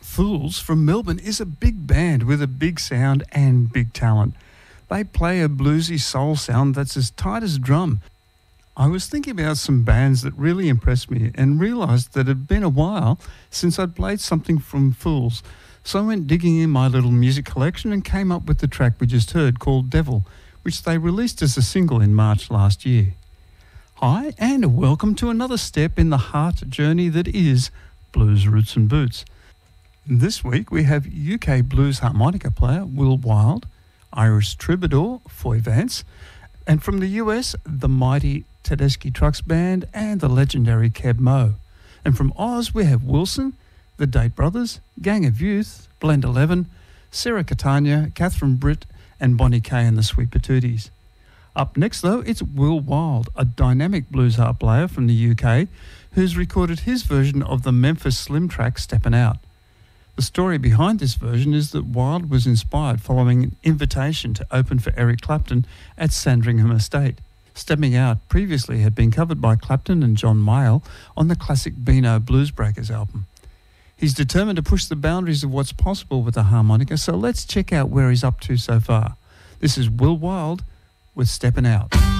Fools from Melbourne is a big band with a big sound and big talent. They play a bluesy soul sound that's as tight as a drum. I was thinking about some bands that really impressed me and realised that it had been a while since I'd played something from Fools. So I went digging in my little music collection and came up with the track we just heard called Devil, which they released as a single in March last year. Hi, and welcome to another step in the heart journey that is Blues Roots and Boots. This week we have UK blues harmonica player Will Wild, Irish troubadour Foy Vance, and from the US, the mighty Tedeschi Trucks Band and the legendary Keb Mo. And from Oz we have Wilson, the Date Brothers, Gang of Youth, Blend 11, Sarah Catania, Catherine Britt, and Bonnie Kay and the Sweet Patooties. Up next though, it's Will Wild, a dynamic blues harp player from the UK who's recorded his version of the Memphis Slim track Steppin' Out. The story behind this version is that Wild was inspired following an invitation to open for Eric Clapton at Sandringham Estate. Stepping Out previously had been covered by Clapton and John Mayall on the classic Beano Blues Breakers album. He's determined to push the boundaries of what's possible with the harmonica, so let's check out where he's up to so far. This is Will Wild with Steppin' Out.